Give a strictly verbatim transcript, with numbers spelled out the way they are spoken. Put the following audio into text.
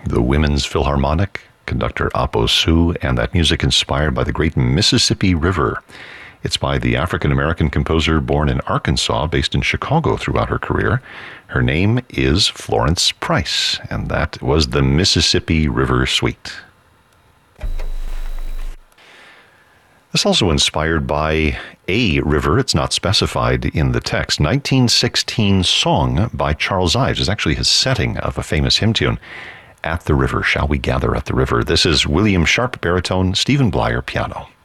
the Women's Philharmonic, conductor Apo Sue, and that music inspired by the great Mississippi River. It's by the African-American composer born in Arkansas, based in Chicago throughout her career. Her name is Florence Price, and that was the Mississippi River Suite. It's also inspired by a river. It's not specified in the text. nineteen sixteen song by Charles Ives is actually his setting of a famous hymn tune. At the River, Shall We Gather at the River? This is William Sharp, baritone, Stephen Blyer, piano.